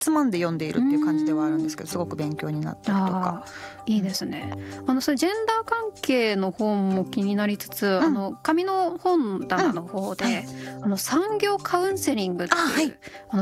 つまんで読んでいるっていう感じではあるんですけど、すごく勉強になったりとか。 いいですね。それジェンダー関係の本も気になりつつ、紙の本棚の方で、産業カウンセリングっていう、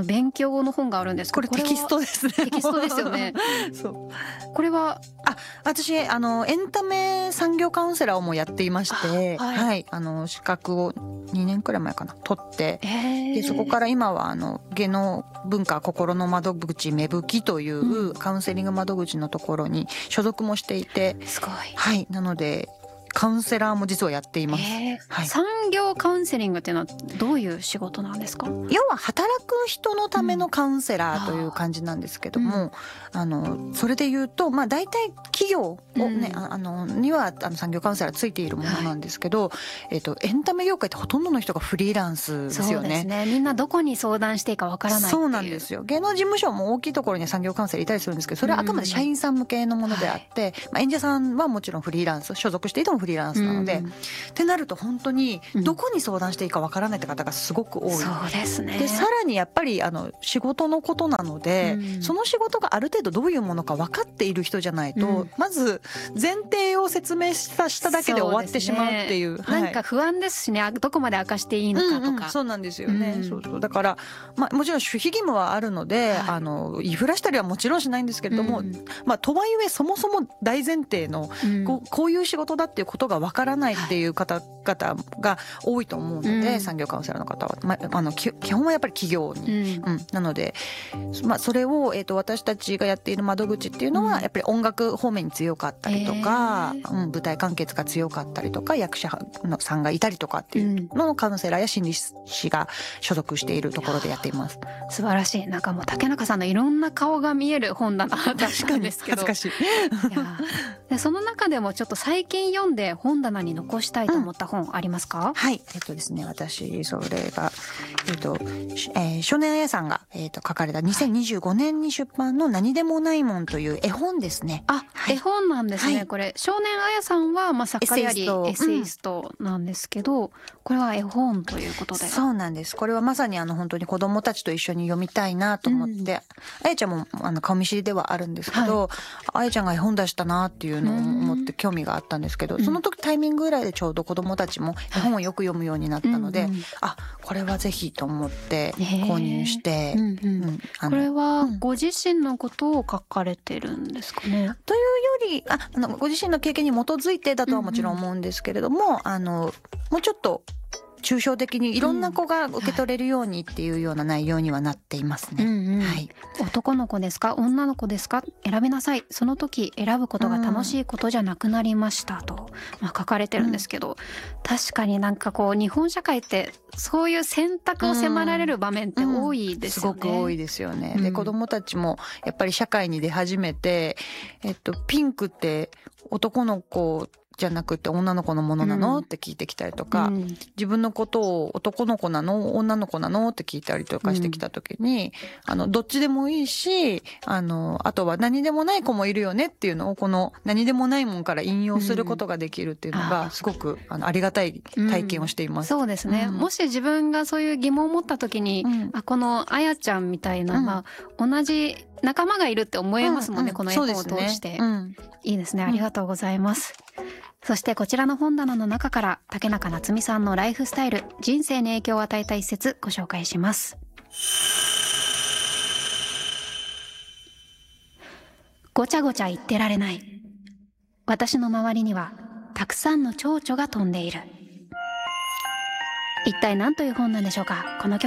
勉強の本があるんですけど、 これテキストですね。 テキストですよね。 そう。 これは私エンタメ産業カウンセラーをもやっていまして、はい、資格を2年くらい前かな取って、でそこから今は芸能文化心の窓口芽吹きというカウンセリング窓口のところに所属もしていて、 すごい。 はい、なのでカウンセラーも実はやっています。はい、 産業カウンセリングっていうのはどういう仕事なんですか？ 要は働く人のためのカウンセラーという感じなんですけども、それで言うと、大体企業をね、には産業カウンセラーついているものなんですけど、エンタメ業界ってほとんどの人がフリーランスですよね。 そうですね。みんなどこに相談していいかわからないっていう。 そうなんですよ。芸能事務所も大きいところに産業カウンセラーいたりするんですけど、それはあくまで社員さん向けのものであって、演者さんはもちろんフリーランス、所属していてもフリーランスなので、ってなると本当にどこに相談していいかわからないって方がすごく多い。 そうですね。 でさらにやっぱり仕事のことなので、その仕事がある程度どういうものか分かっている人じゃないと、まず前提を説明しただけで終わってしまうっていう、 なんか不安ですしね、どこまで明かしていいのかとか。 そうなんですよね。そうだから、もちろん守秘義務はあるので、言いふらしたりはもちろんしないんですけれども、とはいえそもそも大前提の、こういう仕事だっていうことが分からないっていう方々が多いと思うので、産業カウンセラーの方は、基本はやっぱり企業に、なので、それを、私たちがやっている窓口っていうのは、やっぱり音楽方面に強かったりとか、舞台完結が強かったりとか、役者さんがいたりとかっていうののカウンセラーや心理師が所属しているところでやっています。 素晴らしい。なんかもう竹中さんのいろんな顔が見える本だなだったんですけど、 恥ずかしい。 でその中でもちょっと最近読んで本棚に残したいと思った本ありますか？ はい、ですね、私それが少年あやさんが書かれた2025年に出版の何でもないもんという絵本ですね。 絵本なんですね。これ少年あやさんは作家でありエッセイストなんですけど、これは絵本ということで。 そうなんです。これはまさに本当に子供たちと一緒に読みたいなと思って、あやちゃんも顔見知りではあるんですけど、あやちゃんが絵本出したなっていうのを思って興味があったんですけど、その時タイミングぐらいでちょうど子供たちも絵本をよく読むようになったので、これはぜひと思って購入して、 これはご自身のことを書かれてるんですかね？ というよりご自身の経験に基づいてだとはもちろん思うんですけれども、もうちょっと抽象的にいろんな子が受け取れるようにっていうような内容にはなっていますね。はい、 男の子ですか女の子ですか選びなさい、その時選ぶことが楽しいことじゃなくなりましたと、書かれてるんですけど、確かになんかこう日本社会ってそういう選択を迫られる場面って多いですよね。 すごく多いですよね。で子供たちもやっぱり社会に出始めて、ピンクって男の子じゃなくて女の子のものなの、って聞いてきたりとか、自分のことを男の子なの女の子なのって聞いたりとかしてきた時に、どっちでもいいし、あとは何でもない子もいるよねっていうのをこの何でもないもんから引用することができるっていうのがすごくありがたい体験をしています。 そうですね、もし自分がそういう疑問を持った時に、このあやちゃんみたいな、同じ仲間がいるって思えますもんね、この絵本を通して、いいですね。ありがとうございます。そしてこちらの本棚の中から竹中夏実さんのライフスタイル、人生に影響を与えた一節ご紹介します。ごちゃごちゃ言ってられない。私の周りにはたくさんの蝶々が飛んでいる。一体何という本なんでしょうか。この曲